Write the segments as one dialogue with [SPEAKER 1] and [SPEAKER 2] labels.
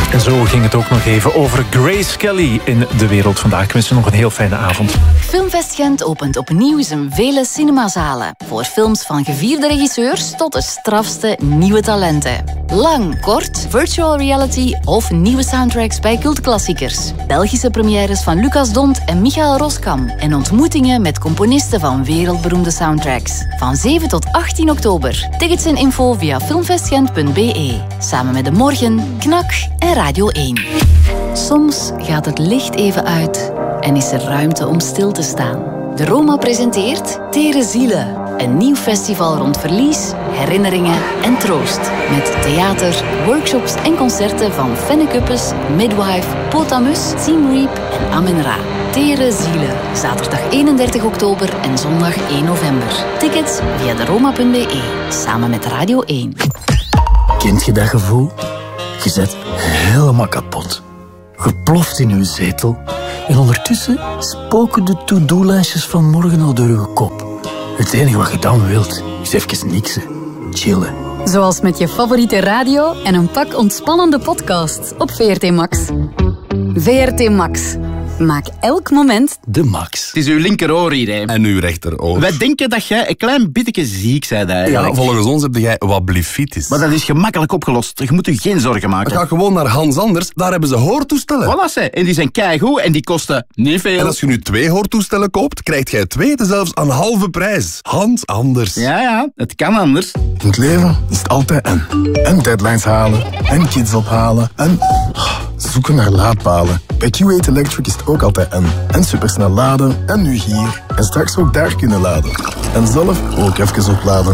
[SPEAKER 1] En zo ging het ook nog even over Grace Kelly in De Wereld Vandaag. Ik wens je nog een heel fijne avond.
[SPEAKER 2] Filmfest Gent opent opnieuw zijn vele cinemazalen. Voor films van gevierde regisseurs tot de strafste nieuwe talenten. Lang, kort, virtual reality of nieuwe soundtracks bij cultklassiekers. Belgische premières van Lucas Dont en Michael Roskam. En ontmoetingen met componisten van wereldberoemde soundtracks. Van 7 tot 18 oktober. Tickets en info via filmfestgent.be. Samen met De Morgen, Knak en Radio 1. Soms gaat het licht even uit en is er ruimte om stil te staan. De Roma presenteert Tere Zielen. Een nieuw festival rond verlies, herinneringen en troost. Met theater, workshops en concerten van Fenne Kuppes, Midwife, Potamus, Team Reap en Amen Ra. Tere Zielen. Zaterdag 31 oktober en zondag 1 november. Tickets via deroma.be. Samen met Radio 1.
[SPEAKER 3] Kent je dat gevoel? Je bent helemaal kapot. Geploft in uw zetel. En ondertussen spoken de to-do-lijstjes van morgen al door uw kop. Het enige wat je dan wilt, is even niksen. Chillen.
[SPEAKER 4] Zoals met je favoriete radio en een pak ontspannende podcasts op VRT Max. VRT Max. Maak elk moment
[SPEAKER 3] de max.
[SPEAKER 5] Het is uw linkeroor hier, hè.
[SPEAKER 6] En uw rechteroor.
[SPEAKER 5] Wij denken dat jij een klein beetje ziek bent eigenlijk.
[SPEAKER 6] Ja, volgens ons heb jij wat blifitis.
[SPEAKER 5] Maar dat is gemakkelijk opgelost. Je moet je geen zorgen maken.
[SPEAKER 6] Ga gewoon naar Hans Anders, daar hebben ze hoortoestellen.
[SPEAKER 5] Voilà, ze. En die zijn keigoed en die kosten niet veel.
[SPEAKER 6] En als je nu 2 hoortoestellen koopt, krijgt jij 2 zelfs aan halve prijs. Hans Anders.
[SPEAKER 5] Ja, het kan anders.
[SPEAKER 7] In het leven is het altijd en deadlines halen, en kids ophalen, en zoeken naar laadpalen. Bij Q8 Electric is het ook altijd en supersnel laden, en nu hier. En straks ook daar kunnen laden. En zelf ook even opladen.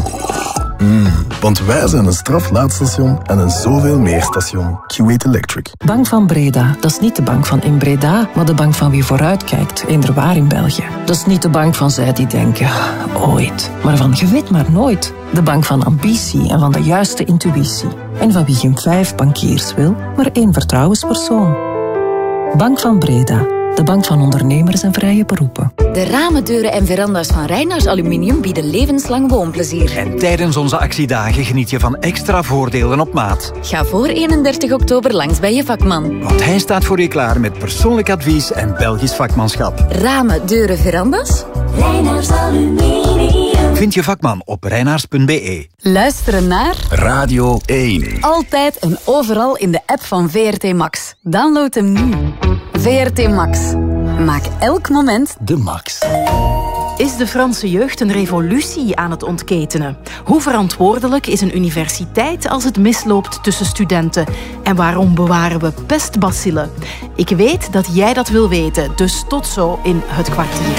[SPEAKER 7] Want wij zijn een straflaadstation en een zoveel meer station. Q8 Electric.
[SPEAKER 8] Bank van Breda, dat is niet de bank van in Breda, maar de bank van wie vooruitkijkt, eenderwaar in België. Dat is niet de bank van zij die denken, ooit, maar van je weet maar nooit. De bank van ambitie en van de juiste intuïtie. En van wie geen 5 bankiers wil, maar 1 vertrouwenspersoon. Bank van Breda. De bank van ondernemers en vrije beroepen.
[SPEAKER 2] De ramen, deuren en veranda's van Reinaars Aluminium bieden levenslang woonplezier.
[SPEAKER 1] En tijdens onze actiedagen geniet je van extra voordelen op maat.
[SPEAKER 2] Ga voor 31 oktober langs bij je vakman.
[SPEAKER 1] Want hij staat voor je klaar met persoonlijk advies en Belgisch vakmanschap.
[SPEAKER 2] Ramen, deuren, veranda's? Reinaars Aluminium.
[SPEAKER 1] Vind je vakman op reinaars.be.
[SPEAKER 4] luisteren naar
[SPEAKER 6] Radio 1.
[SPEAKER 4] altijd en overal in de app van VRT Max. Download hem nu. VRT Max. Maak elk moment
[SPEAKER 3] de max.
[SPEAKER 9] Is de Franse jeugd een revolutie aan het ontketenen? Hoe verantwoordelijk is een universiteit als het misloopt tussen studenten? En waarom bewaren we pestbacillen? Ik weet dat jij dat wil weten, dus tot zo in Het Kwartier.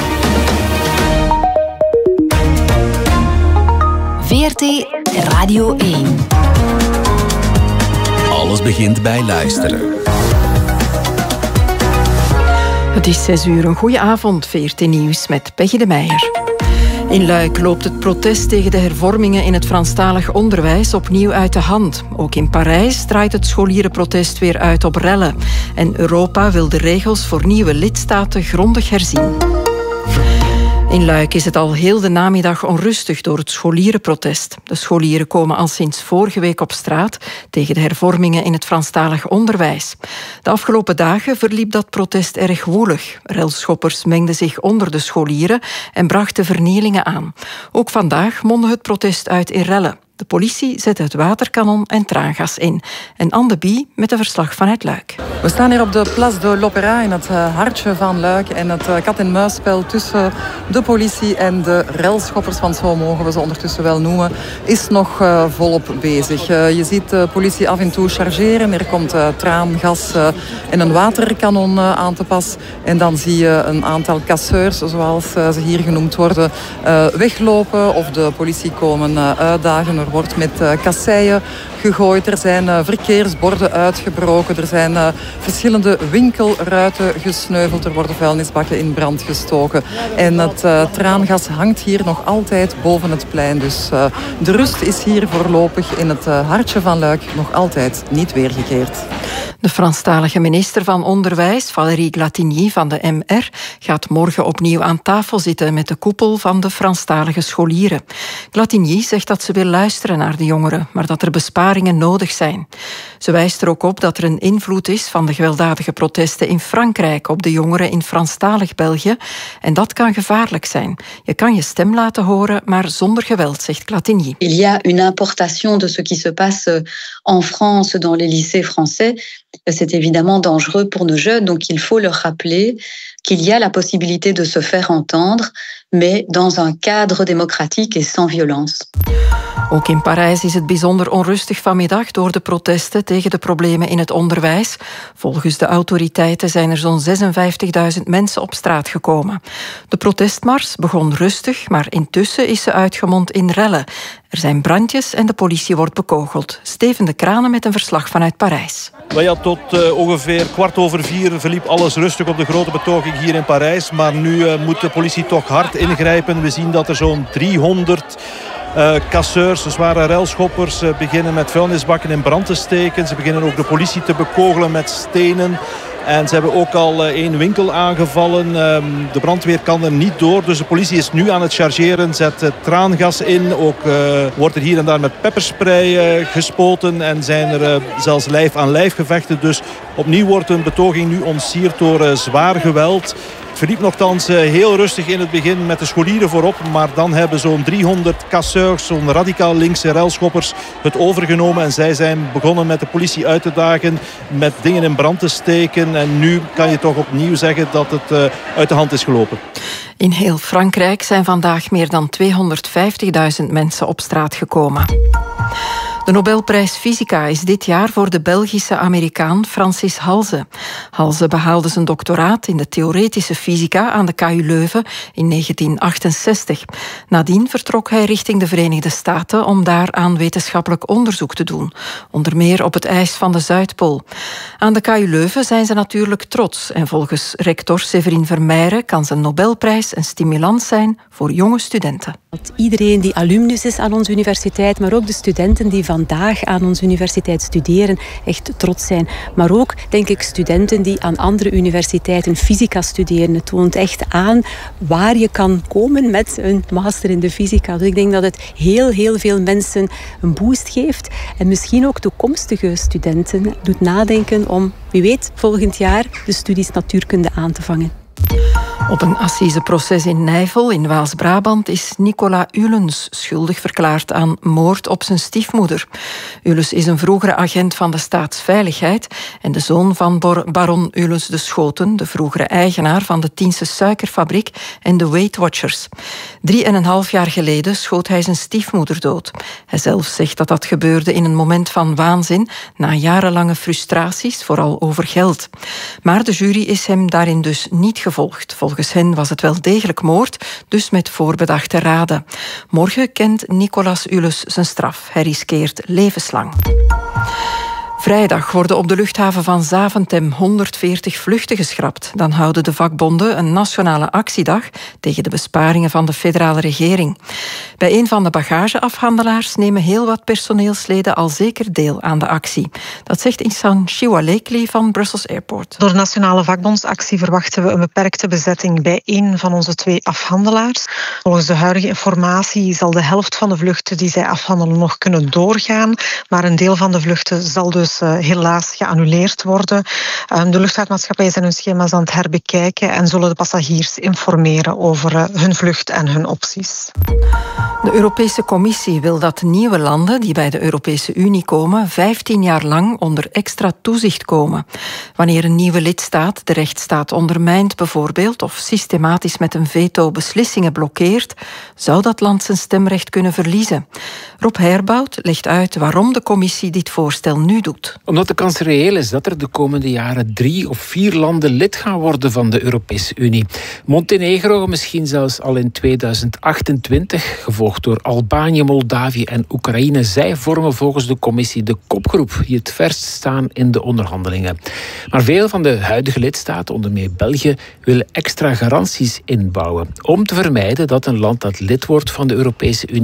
[SPEAKER 2] VRT Radio 1.
[SPEAKER 10] Alles begint bij luisteren.
[SPEAKER 9] Het is 6 uur. Een goeie avond. VRT Nieuws met Peggy de Meijer. In Luik loopt het protest tegen de hervormingen in het Franstalig onderwijs opnieuw uit de hand. Ook in Parijs draait het scholierenprotest weer uit op rellen. En Europa wil de regels voor nieuwe lidstaten grondig herzien. In Luik is het al heel de namiddag onrustig door het scholierenprotest. De scholieren komen al sinds vorige week op straat tegen de hervormingen in het Franstalig onderwijs. De afgelopen dagen verliep dat protest erg woelig. Relschoppers mengden zich onder de scholieren en brachten vernielingen aan. Ook vandaag mondde het protest uit in rellen. De politie zette het waterkanon en traangas in. En Anne de Bie met een verslag vanuit Luik.
[SPEAKER 11] We staan hier op de Place de l'Opéra in het hartje van Luik. En het kat-en-muisspel tussen de politie en de relschoppers, want zo mogen we ze ondertussen wel noemen, is nog volop bezig. Je ziet de politie af en toe chargeren. Er komt traangas en een waterkanon aan te pas. En dan zie je een aantal casseurs, zoals ze hier genoemd worden, weglopen of de politie komen uitdagen. Er wordt met kasseien gegooid, er zijn verkeersborden uitgebroken, er zijn verschillende winkelruiten gesneuveld, er worden vuilnisbakken in brand gestoken. En het traangas hangt hier nog altijd boven het plein. Dus de rust is hier voorlopig in het hartje van Luik nog altijd niet weergekeerd.
[SPEAKER 9] De Franstalige minister van Onderwijs, Valérie Glatigny van de MR, gaat morgen opnieuw aan tafel zitten met de koepel van de Franstalige scholieren. Glatigny zegt dat ze wil luisteren naar de jongeren, maar dat er besparingen nodig zijn. Ze wijst er ook op dat er een invloed is van de gewelddadige protesten in Frankrijk op de jongeren in Franstalig België en dat kan gevaarlijk zijn. Je kan je stem laten horen, maar zonder geweld, zegt Glatigny.
[SPEAKER 12] Il y a une importation de ce qui se passe en France dans les lycées français. C'est évidemment dangereux pour nos jeunes, donc il faut leur rappeler qu'il y a la possibilité de se faire entendre, mais dans un cadre démocratique et sans violence.
[SPEAKER 9] Ook in Parijs is het bijzonder onrustig vanmiddag door de protesten tegen de problemen in het onderwijs. Volgens de autoriteiten zijn er zo'n 56.000 mensen op straat gekomen. De protestmars begon rustig, maar intussen is ze uitgemond in rellen. Er zijn brandjes en de politie wordt bekogeld. Steven de Kranen met een verslag vanuit Parijs.
[SPEAKER 13] Ja, tot ongeveer 3:15 verliep alles rustig op de grote betoging hier in Parijs. Maar nu moet de politie toch hard ingrijpen. We zien dat er zo'n 300 casseurs, zware railschoppers, beginnen met vuilnisbakken in brand te steken. Ze beginnen ook de politie te bekogelen met stenen. En ze hebben ook al 1 winkel aangevallen. De brandweer kan er niet door. Dus de politie is nu aan het chargeren. Zet traangas in. Ook wordt er hier en daar met pepperspray gespoten. En zijn er zelfs lijf aan lijf gevechten. Dus opnieuw wordt een betoging nu ontsierd door zwaar geweld. Het verliep nogthans heel rustig in het begin met de scholieren voorop. Maar dan hebben zo'n 300 casseurs, zo'n radicaal linkse railschoppers het overgenomen. En zij zijn begonnen met de politie uit te dagen, met dingen in brand te steken. En nu kan je toch opnieuw zeggen dat het uit de hand is gelopen.
[SPEAKER 9] In heel Frankrijk zijn vandaag meer dan 250.000 mensen op straat gekomen. De Nobelprijs Fysica is dit jaar voor de Belgische Amerikaan Francis Halse. Halse behaalde zijn doctoraat in de theoretische fysica aan de KU Leuven in 1968. Nadien vertrok hij richting de Verenigde Staten om daar aan wetenschappelijk onderzoek te doen. Onder meer op het ijs van de Zuidpool. Aan de KU Leuven zijn ze natuurlijk trots. En volgens rector Séverine Vermeijren kan zijn Nobelprijs een stimulans zijn voor jonge studenten.
[SPEAKER 14] Iedereen die alumnus is aan onze universiteit, maar ook de studenten die vandaag aan onze universiteit studeren, echt trots zijn. Maar ook, denk ik, studenten die aan andere universiteiten fysica studeren. Het toont echt aan waar je kan komen met een master in de fysica. Dus ik denk dat het heel veel mensen een boost geeft. En misschien ook toekomstige studenten doet nadenken om, wie weet, volgend jaar de studies natuurkunde aan te vangen.
[SPEAKER 9] Op een assiseproces in Nijvel in Waals-Brabant is Nicolas Ullens schuldig verklaard aan moord op zijn stiefmoeder. Ullens is een vroegere agent van de Staatsveiligheid en de zoon van baron Ullens de Schoten, de vroegere eigenaar van de Tiense suikerfabriek en de Weight Watchers. 3,5 jaar geleden schoot hij zijn stiefmoeder dood. Hij zelf zegt dat dat gebeurde in een moment van waanzin, na jarenlange frustraties, vooral over geld. Maar de jury is hem daarin dus niet gevolgd. Volgens hen was het wel degelijk moord, dus met voorbedachte raden. Morgen kent Nicolas Ullens zijn straf. Hij riskeert levenslang. Vrijdag worden op de luchthaven van Zaventem 140 vluchten geschrapt. Dan houden de vakbonden een nationale actiedag tegen de besparingen van de federale regering. Bij een van de bagageafhandelaars nemen heel wat personeelsleden al zeker deel aan de actie. Dat zegt Ihsan Shiwalekli van Brussels Airport.
[SPEAKER 15] Door de nationale vakbondsactie verwachten we een beperkte bezetting bij één van onze 2 afhandelaars. Volgens de huidige informatie zal de helft van de vluchten die zij afhandelen nog kunnen doorgaan, maar een deel van de vluchten zal dus helaas geannuleerd worden. De luchtvaartmaatschappijen zijn hun schema's aan het herbekijken en zullen de passagiers informeren over hun vlucht en hun opties.
[SPEAKER 9] De Europese Commissie wil dat nieuwe landen die bij de Europese Unie komen 15 jaar lang onder extra toezicht komen. Wanneer een nieuwe lidstaat de rechtsstaat ondermijnt bijvoorbeeld of systematisch met een veto beslissingen blokkeert, zou dat land zijn stemrecht kunnen verliezen. Rob Herbout legt uit waarom de Commissie dit voorstel nu doet.
[SPEAKER 16] Omdat de kans reëel is dat er de komende jaren 3 of 4 landen lid gaan worden van de Europese Unie. Montenegro misschien zelfs al in 2028, gevolgd door Albanië, Moldavië en Oekraïne. Zij vormen volgens de Commissie de kopgroep die het verst staan in de onderhandelingen. Maar veel van de huidige lidstaten, onder meer België, willen extra garanties inbouwen om te vermijden dat een land dat lid wordt van de Europese Unie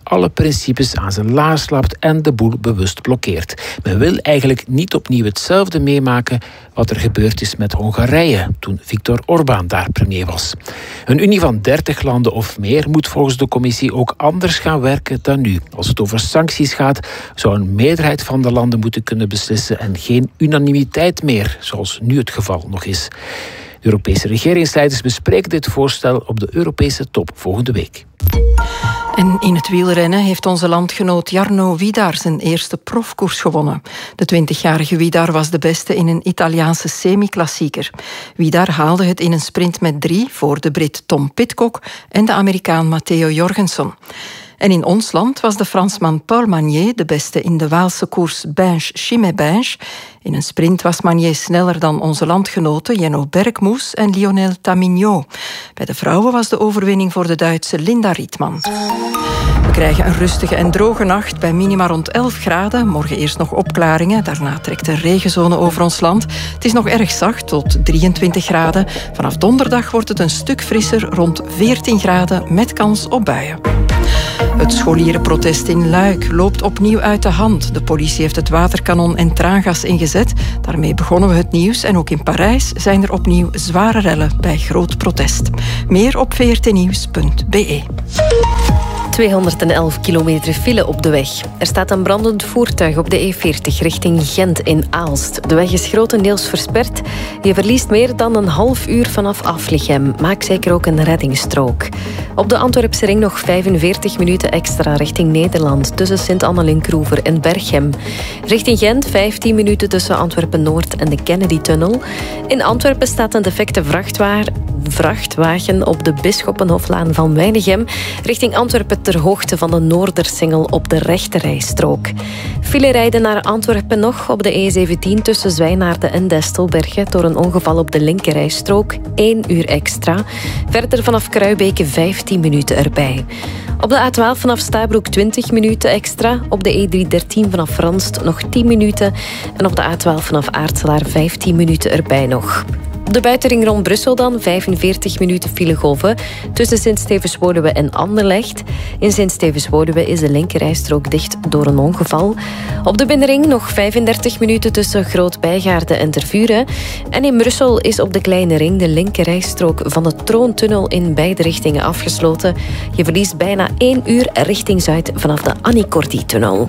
[SPEAKER 16] alle principes aan zijn laars lapt en de boel bewust blokkeert. Men wil eigenlijk niet opnieuw hetzelfde meemaken wat er gebeurd is met Hongarije toen Viktor Orbán daar premier was. Een Unie van 30 landen of meer moet volgens de commissie ook anders gaan werken dan nu. Als het over sancties gaat, zou een meerderheid van de landen moeten kunnen beslissen en geen unanimiteit meer, zoals nu het geval nog is. De Europese regeringsleiders bespreken dit voorstel op de Europese top volgende week.
[SPEAKER 9] En in het wielrennen heeft onze landgenoot Jarno Widar zijn eerste profkoers gewonnen. De 20-jarige Widar was de beste in een Italiaanse semi-klassieker. Widar haalde het in een sprint met 3 voor de Brit Tom Pidcock en de Amerikaan Matteo Jorgensen. En in ons land was de Fransman Paul Magnier de beste in de Waalse koers Binche-Chimay-Binche. In een sprint was Magnier sneller dan onze landgenoten Jenno Bergmoes en Lionel Tamigno. Bij de vrouwen was de overwinning voor de Duitse Linda Rietman. We krijgen een rustige en droge nacht bij minima rond 11 graden. Morgen eerst nog opklaringen, daarna trekt de regenzone over ons land. Het is nog erg zacht, tot 23 graden. Vanaf donderdag wordt het een stuk frisser, rond 14 graden met kans op buien. Het scholierenprotest in Luik loopt opnieuw uit de hand. De politie heeft het waterkanon en traangas ingezet. Daarmee begonnen we het nieuws. En ook in Parijs zijn er opnieuw zware rellen bij groot protest. Meer op vrtnieuws.be.
[SPEAKER 17] 211 kilometer file op de weg. Er staat een brandend voertuig op de E40 richting Gent in Aalst. De weg is grotendeels versperd. Je verliest meer dan een half uur vanaf Aflichem. Maak zeker ook een reddingsstrook. Op de Antwerpse ring nog 45 minuten extra richting Nederland tussen Sint-Annelink-Roever en Berchem. Richting Gent 15 minuten tussen Antwerpen-Noord en de Kennedy-tunnel. In Antwerpen staat een defecte vrachtwagen op de Bisschoppenhoflaan van Weinigem richting Antwerpen ter hoogte van de Noordersingel op de rechterrijstrook. File rijden naar Antwerpen nog op de E17 tussen Zwijnaarden en Destelbergen door een ongeval op de linkerrijstrook 1 uur extra. Verder vanaf Kruibeke 15 minuten erbij. Op de A12 vanaf Stabroek 20 minuten extra. Op de E313 vanaf Franst nog 10 minuten. En op de A12 vanaf Aartselaar 15 minuten erbij nog. Op de buitenring rond Brussel dan 45 minuten filegolven tussen Sint-Stevens-Woluwe en Anderlecht. In Sint-Stevens-Woluwe is de linkerrijstrook dicht door een ongeval. Op de binnenring nog 35 minuten tussen Groot-Bijgaarden en Tervuren. En in Brussel is op de kleine ring de linkerrijstrook van de Troontunnel in beide richtingen afgesloten. Je verliest bijna 1 uur richting Zuid vanaf de Annie-Cordy-tunnel.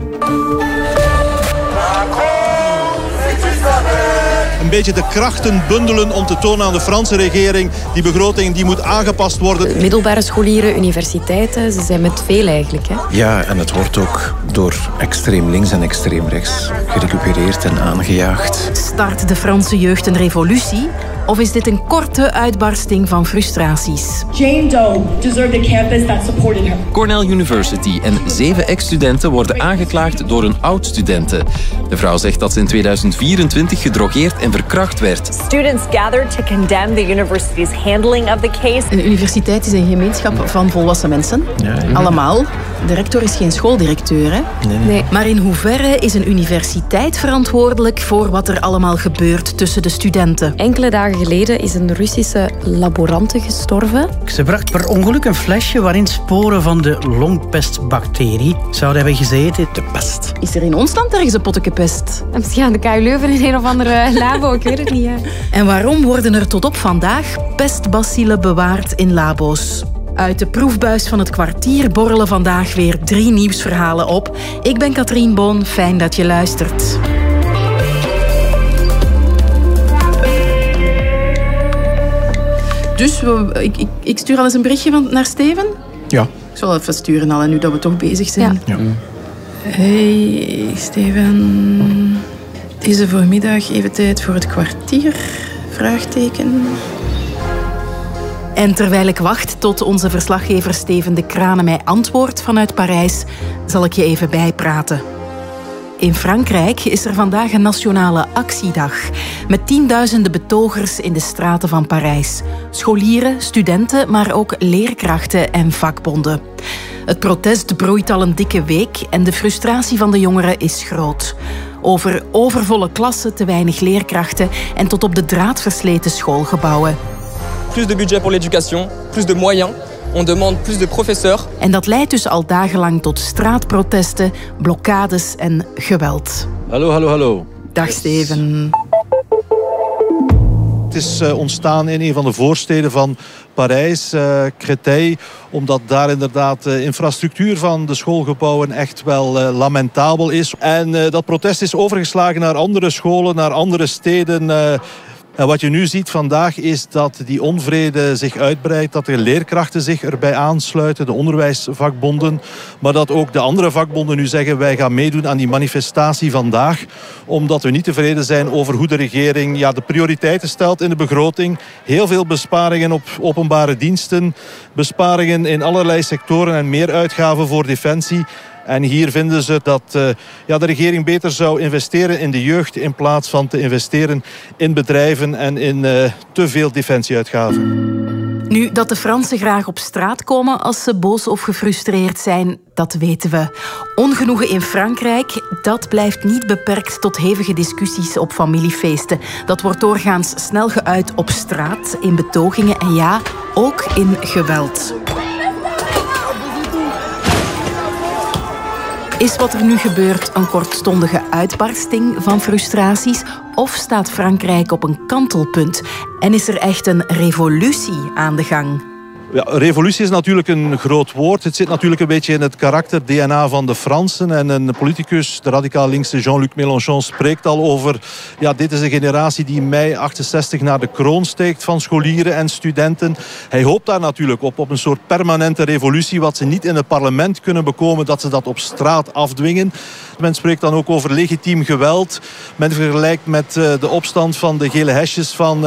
[SPEAKER 13] Een beetje de krachten bundelen om te tonen aan de Franse regering. Die begroting die moet aangepast worden.
[SPEAKER 18] Middelbare scholieren, universiteiten, ze zijn met veel eigenlijk. Hè?
[SPEAKER 19] Ja, en het wordt ook door extreem links en extreem rechts gerecupereerd en aangejaagd.
[SPEAKER 20] Start de Franse jeugd een revolutie? Of is dit een korte uitbarsting van frustraties?
[SPEAKER 21] Jane Doe deserved a campus that supported her.
[SPEAKER 22] Cornell University en 7 ex-studenten worden aangeklaagd door een oud-studente. De vrouw zegt dat ze in 2024 gedrogeerd en verkracht werd.
[SPEAKER 23] Students gathered to condemn the university's handling of the case.
[SPEAKER 20] Een universiteit is een gemeenschap van volwassen mensen. Ja. Allemaal. De rector is geen schooldirecteur, hè? Nee. Maar in hoeverre is een universiteit verantwoordelijk voor wat er allemaal gebeurt tussen de studenten?
[SPEAKER 18] Enkele dagen geleden is een Russische laborante gestorven.
[SPEAKER 24] Ze bracht per ongeluk een flesje waarin sporen van de longpestbacterie zouden hebben gezeten. De pest.
[SPEAKER 20] Is er in ons land ergens een potteke pest?
[SPEAKER 18] Misschien aan de KU Leuven in een of andere labo, ik weet het niet. Ja.
[SPEAKER 20] En waarom worden er tot op vandaag pestbacillen bewaard in labo's? Uit de proefbuis van het kwartier borrelen vandaag weer 3 nieuwsverhalen op. Ik ben Katrien Boon, fijn dat je luistert. Dus ik stuur al eens een berichtje naar Steven?
[SPEAKER 19] Ja.
[SPEAKER 20] Ik zal even sturen al, nu dat we toch bezig zijn. Ja. Hey Steven, deze voormiddag even tijd voor het kwartier? Vraagteken. En terwijl ik wacht tot onze verslaggever Steven de Kranen mij antwoordt vanuit Parijs, zal ik je even bijpraten. In Frankrijk is er vandaag een nationale actiedag met tienduizenden betogers in de straten van Parijs. Scholieren, studenten, maar ook leerkrachten en vakbonden. Het protest broeit al een dikke week en de frustratie van de jongeren is groot. Over overvolle klassen, te weinig leerkrachten en tot op de draad versleten schoolgebouwen.
[SPEAKER 25] Plus de budget pour l'éducation, plus de moyens.
[SPEAKER 1] On demande plus de professeurs.
[SPEAKER 20] En dat leidt dus al dagenlang tot straatprotesten, blokkades en geweld.
[SPEAKER 13] Hallo.
[SPEAKER 20] Dag Steven.
[SPEAKER 13] Het is ontstaan in een van de voorsteden van Parijs, Créteil, omdat daar inderdaad de infrastructuur van de schoolgebouwen echt wel lamentabel is. En dat protest is overgeslagen naar andere scholen, naar andere steden. En wat je nu ziet vandaag is dat die onvrede zich uitbreidt, dat de leerkrachten zich erbij aansluiten, de onderwijsvakbonden, maar dat ook de andere vakbonden nu zeggen wij gaan meedoen aan die manifestatie vandaag, omdat we niet tevreden zijn over hoe de regering de prioriteiten stelt in de begroting. Heel veel besparingen op openbare diensten, besparingen in allerlei sectoren en meer uitgaven voor defensie. En hier vinden ze dat de regering beter zou investeren in de jeugd in plaats van te investeren in bedrijven en in te veel defensieuitgaven.
[SPEAKER 20] Nu, dat de Fransen graag op straat komen als ze boos of gefrustreerd zijn, dat weten we. Ongenoegen in Frankrijk, dat blijft niet beperkt tot hevige discussies op familiefeesten. Dat wordt doorgaans snel geuit op straat, in betogingen en ja, ook in geweld. Is wat er nu gebeurt een kortstondige uitbarsting van frustraties? Of staat Frankrijk op een kantelpunt? En is er echt een revolutie aan de gang?
[SPEAKER 13] Ja, revolutie is natuurlijk een groot woord. Het zit natuurlijk een beetje in het karakter-DNA van de Fransen. En een politicus, de radicaal linkse Jean-Luc Mélenchon, spreekt al over... dit is een generatie die in mei 68 naar de kroon steekt van scholieren en studenten. Hij hoopt daar natuurlijk op een soort permanente revolutie. Wat ze niet in het parlement kunnen bekomen, dat ze dat op straat afdwingen. Men spreekt dan ook over legitiem geweld. Men vergelijkt met de opstand van de gele hesjes van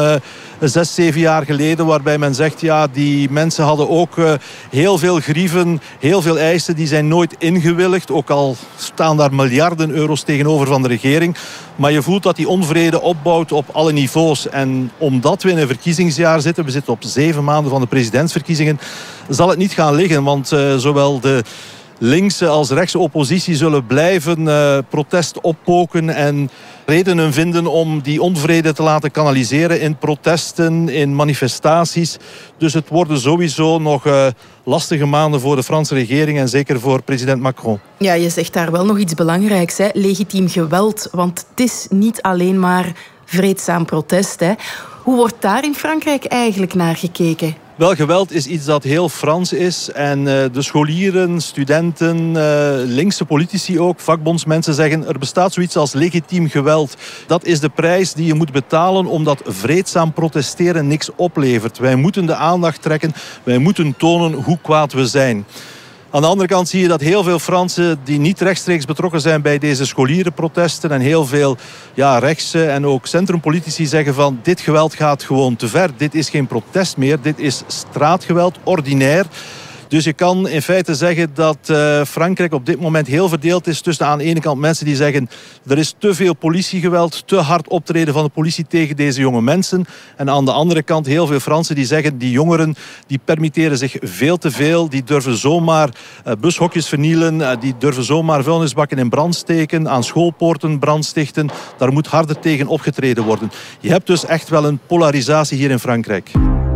[SPEAKER 13] 6-7 jaar geleden, waarbij men zegt, die mensen hadden ook heel veel grieven, heel veel eisen, die zijn nooit ingewilligd, ook al staan daar miljarden euro's tegenover van de regering. Maar je voelt dat die onvrede opbouwt op alle niveaus. En omdat we in een verkiezingsjaar zitten, we zitten op 7 maanden van de presidentsverkiezingen, zal het niet gaan liggen, want zowel de linkse als rechtse oppositie zullen blijven protest oppoken en redenen vinden om die onvrede te laten kanaliseren in protesten, in manifestaties. Dus het worden sowieso nog lastige maanden voor de Franse regering en zeker voor president Macron.
[SPEAKER 20] Ja, je zegt daar wel nog iets belangrijks, hè? Legitiem geweld. Want het is niet alleen maar vreedzaam protest, hè? Hoe wordt daar in Frankrijk eigenlijk naar gekeken?
[SPEAKER 13] Wel, geweld is iets dat heel Frans is. En de scholieren, studenten, linkse politici ook, vakbondsmensen zeggen er bestaat zoiets als legitiem geweld. Dat is de prijs die je moet betalen omdat vreedzaam protesteren niks oplevert. Wij moeten de aandacht trekken, wij moeten tonen hoe kwaad we zijn. Aan de andere kant zie je dat heel veel Fransen die niet rechtstreeks betrokken zijn bij deze scholierenprotesten en heel veel rechtse en ook centrumpolitici zeggen van dit geweld gaat gewoon te ver. Dit is geen protest meer, dit is straatgeweld, ordinair. Dus je kan in feite zeggen dat Frankrijk op dit moment heel verdeeld is tussen aan de ene kant mensen die zeggen er is te veel politiegeweld, te hard optreden van de politie tegen deze jonge mensen. En aan de andere kant heel veel Fransen die zeggen die jongeren die permitteren zich veel te veel, die durven zomaar bushokjes vernielen, die durven zomaar vuilnisbakken in brand steken, aan schoolpoorten brand stichten. Daar moet harder tegen opgetreden worden. Je hebt dus echt wel een polarisatie hier in Frankrijk.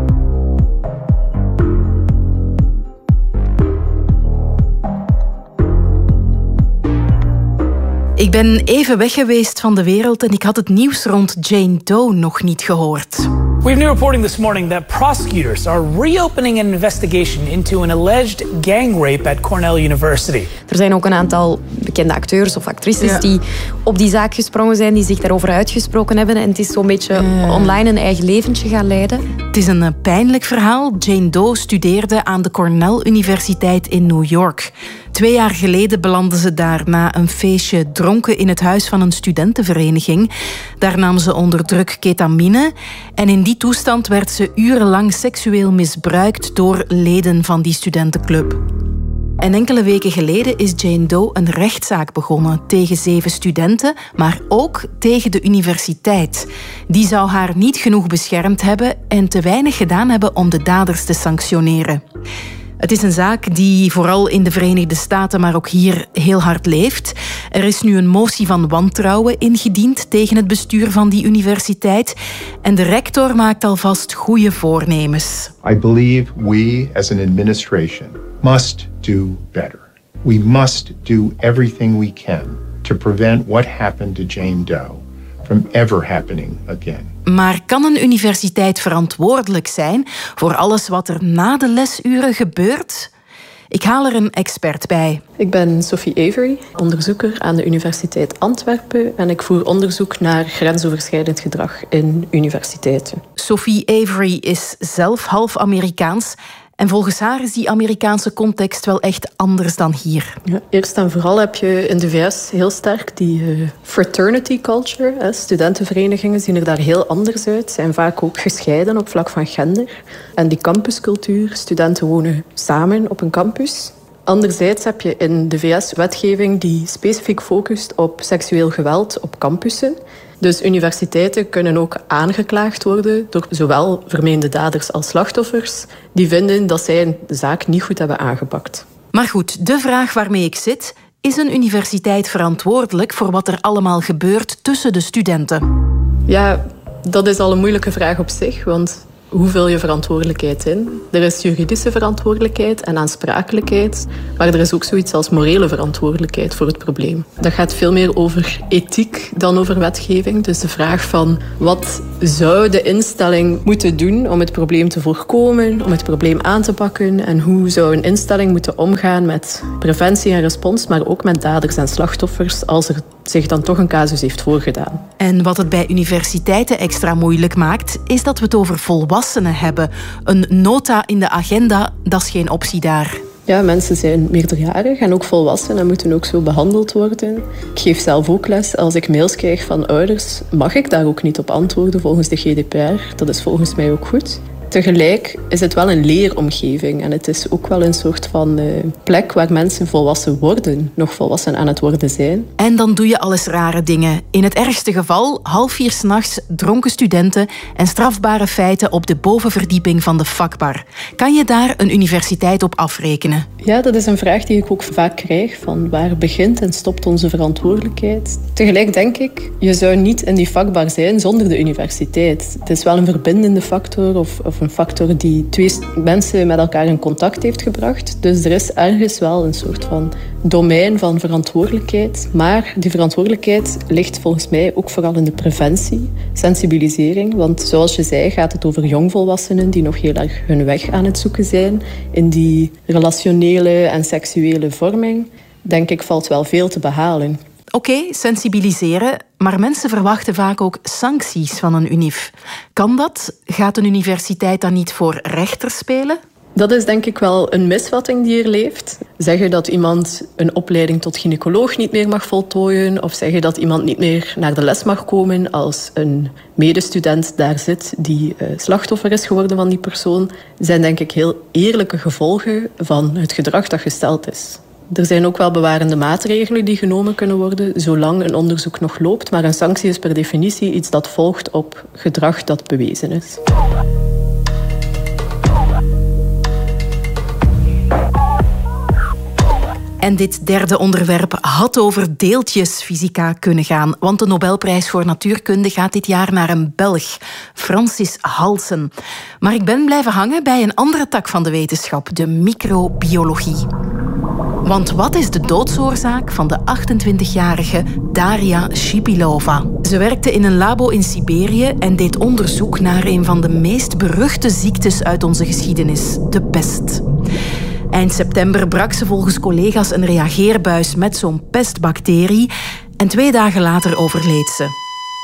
[SPEAKER 20] Ik ben even weg geweest van de wereld en ik had het nieuws rond Jane Doe nog niet gehoord.
[SPEAKER 5] We have new reporting this morning that prosecutors are reopening an investigation into an alleged gang rape at Cornell University.
[SPEAKER 18] Er zijn ook een aantal bekende acteurs of actrices die op die zaak gesprongen zijn, die zich daarover uitgesproken hebben. En het is zo'n beetje online een eigen leventje gaan leiden.
[SPEAKER 20] Het is een pijnlijk verhaal. Jane Doe studeerde aan de Cornell Universiteit in New York. 2 jaar geleden belandde ze daar na een feestje dronken in het huis van een studentenvereniging. Daar nam ze onder druk ketamine en in die toestand werd ze urenlang seksueel misbruikt door leden van die studentenclub. En enkele weken geleden is Jane Doe een rechtszaak begonnen tegen 7 studenten, maar ook tegen de universiteit. Die zou haar niet genoeg beschermd hebben en te weinig gedaan hebben om de daders te sanctioneren. Het is een zaak die vooral in de Verenigde Staten, maar ook hier heel hard leeft. Er is nu een motie van wantrouwen ingediend tegen het bestuur van die universiteit. En de rector maakt alvast goede voornemens.
[SPEAKER 1] I believe we as an administration must do better. We must do everything we can to prevent what happened to Jane Doe from ever happening again.
[SPEAKER 20] Maar kan een universiteit verantwoordelijk zijn voor alles wat er na de lesuren gebeurt? Ik haal er een expert bij.
[SPEAKER 6] Ik ben Sophie Avery, onderzoeker aan de Universiteit Antwerpen en ik voer onderzoek naar grensoverschrijdend gedrag in universiteiten.
[SPEAKER 20] Sophie Avery is zelf half Amerikaans. En volgens haar is die Amerikaanse context wel echt anders dan hier.
[SPEAKER 6] Ja, eerst en vooral heb je in de VS heel sterk die fraternity culture. Studentenverenigingen zien er daar heel anders uit. Zijn vaak ook gescheiden op vlak van gender. En die campuscultuur, studenten wonen samen op een campus. Anderzijds heb je in de VS wetgeving die specifiek focust op seksueel geweld op campussen. Dus universiteiten kunnen ook aangeklaagd worden door zowel vermeende daders als slachtoffers die vinden dat zij de zaak niet goed hebben aangepakt.
[SPEAKER 20] Maar goed, de vraag waarmee ik zit, is een universiteit verantwoordelijk voor wat er allemaal gebeurt tussen de studenten?
[SPEAKER 6] Ja, dat is al een moeilijke vraag op zich, want hoe vul je verantwoordelijkheid in? Er is juridische verantwoordelijkheid en aansprakelijkheid, maar er is ook zoiets als morele verantwoordelijkheid voor het probleem. Dat gaat veel meer over ethiek dan over wetgeving. Dus de vraag van wat zou de instelling moeten doen om het probleem te voorkomen, om het probleem aan te pakken en hoe zou een instelling moeten omgaan met preventie en respons, maar ook met daders en slachtoffers als er zich dan toch een casus heeft voorgedaan.
[SPEAKER 20] En wat het bij universiteiten extra moeilijk maakt, is dat we het over volwassenen hebben. Een nota in de agenda, dat is geen optie daar.
[SPEAKER 6] Ja, mensen zijn meerderjarig en ook volwassen en moeten ook zo behandeld worden. Ik geef zelf ook les. Als ik mails krijg van ouders, mag ik daar ook niet op antwoorden volgens de GDPR. Dat is volgens mij ook goed. Tegelijk is het wel een leeromgeving en het is ook wel een soort van plek waar mensen volwassen worden, nog volwassen aan het worden zijn.
[SPEAKER 20] En dan doe je alles rare dingen. In het ergste geval 3:30 's nachts dronken studenten en strafbare feiten op de bovenverdieping van de vakbar. Kan je daar een universiteit op afrekenen?
[SPEAKER 6] Ja, dat is een vraag die ik ook vaak krijg, van waar begint en stopt onze verantwoordelijkheid? Tegelijk denk ik, je zou niet in die vakbar zijn zonder de universiteit. Het is wel een verbindende factor of een factor die twee mensen met elkaar in contact heeft gebracht. Dus er is ergens wel een soort van domein van verantwoordelijkheid. Maar die verantwoordelijkheid ligt volgens mij ook vooral in de preventie, sensibilisering. Want zoals je zei, gaat het over jongvolwassenen die nog heel erg hun weg aan het zoeken zijn in die relationele en seksuele vorming. Denk ik, valt wel veel te behalen.
[SPEAKER 20] Oké, sensibiliseren, maar mensen verwachten vaak ook sancties van een univ. Kan dat? Gaat een universiteit dan niet voor rechter spelen?
[SPEAKER 6] Dat is denk ik wel een misvatting die er leeft. Zeggen dat iemand een opleiding tot gynaecoloog niet meer mag voltooien of zeggen dat iemand niet meer naar de les mag komen als een medestudent daar zit die slachtoffer is geworden van die persoon, zijn denk ik heel eerlijke gevolgen van het gedrag dat gesteld is. Er zijn ook wel bewarende maatregelen die genomen kunnen worden zolang een onderzoek nog loopt, maar een sanctie is per definitie iets dat volgt op gedrag dat bewezen is.
[SPEAKER 20] En dit derde onderwerp had over deeltjesfysica kunnen gaan, want de Nobelprijs voor natuurkunde gaat dit jaar naar een Belg, Francis Halsen. Maar ik ben blijven hangen bij een andere tak van de wetenschap, de microbiologie. Want wat is de doodsoorzaak van de 28-jarige Daria Shipilova? Ze werkte in een labo in Siberië en deed onderzoek naar een van de meest beruchte ziektes uit onze geschiedenis, de pest. Eind september brak ze volgens collega's een reageerbuis met zo'n pestbacterie en 2 dagen later overleed ze.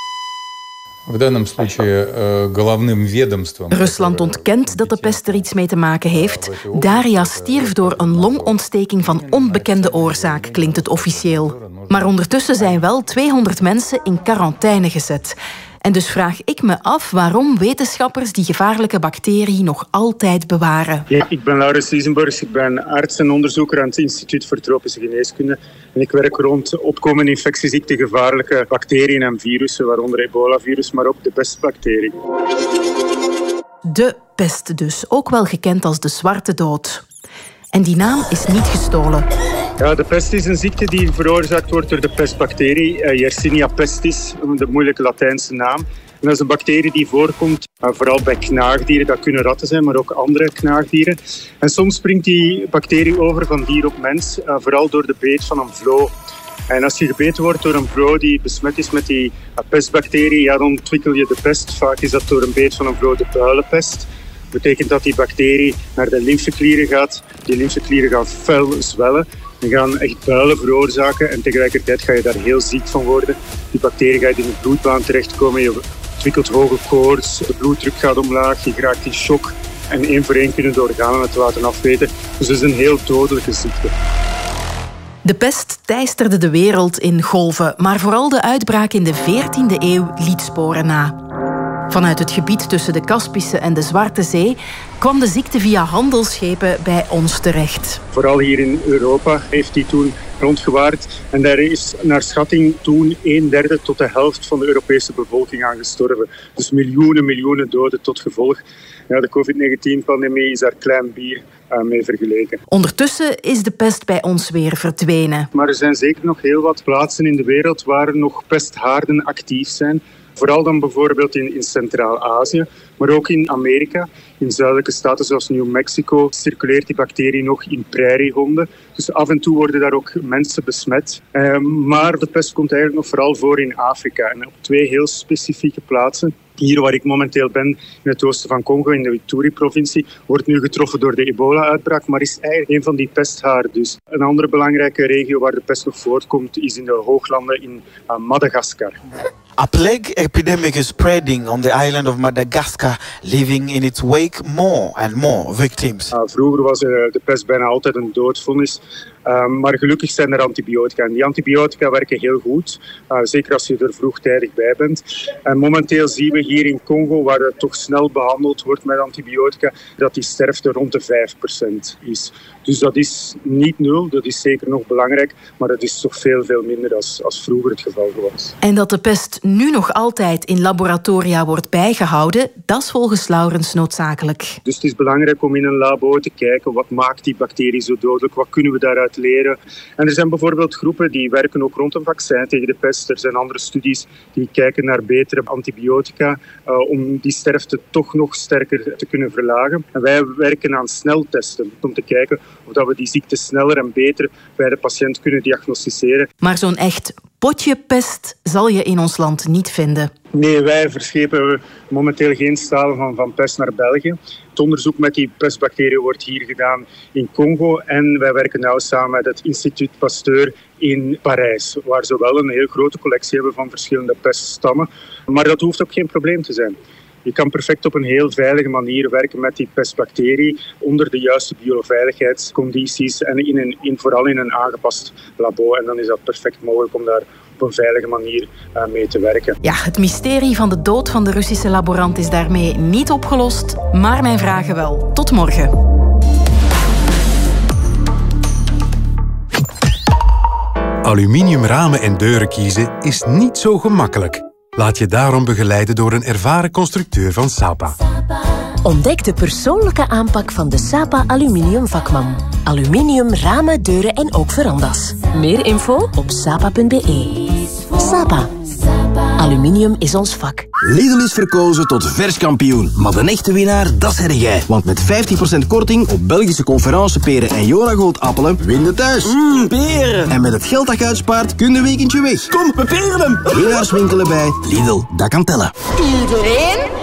[SPEAKER 20] Rusland ontkent dat de pest er iets mee te maken heeft. Daria stierf door een longontsteking van onbekende oorzaak, klinkt het officieel. Maar ondertussen zijn wel 200 mensen in quarantaine gezet. En dus vraag ik me af waarom wetenschappers die gevaarlijke bacterie nog altijd bewaren.
[SPEAKER 7] Ja, ik ben Laurens Liesenborgs, ik ben arts en onderzoeker aan het Instituut voor Tropische Geneeskunde. En ik werk rond opkomende infectieziekten, gevaarlijke bacteriën en virussen, waaronder ebola-virus, maar ook de pestbacterie.
[SPEAKER 20] De pest dus, ook wel gekend als de zwarte dood. En die naam is niet gestolen.
[SPEAKER 7] Ja, de pest is een ziekte die veroorzaakt wordt door de pestbacterie Yersinia pestis, de moeilijke Latijnse naam. En dat is een bacterie die voorkomt vooral bij knaagdieren. Dat kunnen ratten zijn, maar ook andere knaagdieren. En soms springt die bacterie over van dier op mens, vooral door de beet van een vloo. En als je gebeten wordt door een vloo die besmet is met die pestbacterie, ja, dan ontwikkel je de pest. Vaak is dat door een beet van een vloo de builenpest. Dat betekent dat die bacterie naar de lymfeklieren gaat. Die lymfeklieren gaan fel zwellen. Die gaan echt builen veroorzaken en tegelijkertijd ga je daar heel ziek van worden. Die bacterie gaat in de bloedbaan terechtkomen. Je ontwikkelt hoge koorts, de bloeddruk gaat omlaag, je raakt in shock. En één voor één kunnen de organen het laten afweten. Dus het is een heel dodelijke ziekte.
[SPEAKER 20] De pest teisterde de wereld in golven, maar vooral de uitbraak in de 14e eeuw liet sporen na. Vanuit het gebied tussen de Kaspische en de Zwarte Zee kwam de ziekte via handelsschepen bij ons terecht.
[SPEAKER 7] Vooral hier in Europa heeft die toen rondgewaard. En daar is naar schatting toen 1/3 tot de helft van de Europese bevolking aan gestorven. Dus miljoenen doden tot gevolg. Ja, de COVID-19-pandemie is daar klein bier mee vergeleken.
[SPEAKER 20] Ondertussen is de pest bij ons weer verdwenen.
[SPEAKER 7] Maar er zijn zeker nog heel wat plaatsen in de wereld waar nog pesthaarden actief zijn. Vooral dan bijvoorbeeld in Centraal-Azië, maar ook in Amerika. In zuidelijke staten zoals New Mexico circuleert die bacterie nog in prairiehonden. Dus af en toe worden daar ook mensen besmet. Maar de pest komt eigenlijk nog vooral voor in Afrika. En op 2 heel specifieke plaatsen. Hier waar ik momenteel ben, in het oosten van Congo, in de Ituri-provincie, wordt nu getroffen door de ebola-uitbraak, maar is eigenlijk een van die pesthaarden. Dus een andere belangrijke regio waar de pest nog voortkomt, is in de hooglanden in Madagaskar.
[SPEAKER 2] A plague epidemic is spreading on the island of Madagascar, leaving in its wake more and more victims.
[SPEAKER 7] Vroeger was de pest bijna altijd een doodvonnis. Maar gelukkig zijn er antibiotica. En die antibiotica werken heel goed, zeker als je er vroegtijdig bij bent. En momenteel zien we hier in Congo, waar het toch snel behandeld wordt met antibiotica, dat die sterfte rond de 5% is. Dus dat is niet 0, dat is zeker nog belangrijk, maar dat is toch veel minder als vroeger het geval was.
[SPEAKER 20] En dat de pest nu nog altijd in laboratoria wordt bijgehouden, dat is volgens Laurens noodzakelijk.
[SPEAKER 7] Dus het is belangrijk om in een labo te kijken, wat maakt die bacterie zo dodelijk, wat kunnen we daaruit leren. En er zijn bijvoorbeeld groepen die werken ook rond een vaccin tegen de pest. Er zijn andere studies die kijken naar betere antibiotica om die sterfte toch nog sterker te kunnen verlagen. En wij werken aan sneltesten om te kijken of dat we die ziekte sneller en beter bij de patiënt kunnen diagnosticeren.
[SPEAKER 20] Maar zo'n echt potje pest zal je in ons land niet vinden.
[SPEAKER 7] Nee, wij verschepen momenteel geen stalen van pest naar België. Het onderzoek met die pestbacteriën wordt hier gedaan in Congo. En wij werken nauw samen met het Instituut Pasteur in Parijs, waar ze wel een heel grote collectie hebben van verschillende peststammen. Maar dat hoeft ook geen probleem te zijn. Je kan perfect op een heel veilige manier werken met die pestbacterie onder de juiste bioveiligheidscondities en vooral in een aangepast labo. En dan is dat perfect mogelijk om daar op een veilige manier mee te werken.
[SPEAKER 20] Ja, het mysterie van de dood van de Russische laborant is daarmee niet opgelost, maar mijn vragen wel. Tot morgen.
[SPEAKER 3] Aluminium ramen en deuren kiezen is niet zo gemakkelijk. Laat je daarom begeleiden door een ervaren constructeur van Sapa.
[SPEAKER 4] Ontdek de persoonlijke aanpak van de Sapa Aluminium vakman. Aluminium, ramen, deuren en ook verandas. Meer info op sapa.be. Sapa. Aluminium is ons vak.
[SPEAKER 8] Lidl is verkozen tot verskampioen. Maar de echte winnaar, dat zeg jij. Want met 15% korting op Belgische conferenceperen en Jonagold appelen, win je thuis. Peren! En met het geld dat je uitspaart, kun je een weekendje weg. Kom, we peren hem! Winnaars winkelen bij Lidl, dat kan tellen.
[SPEAKER 25] Iedereen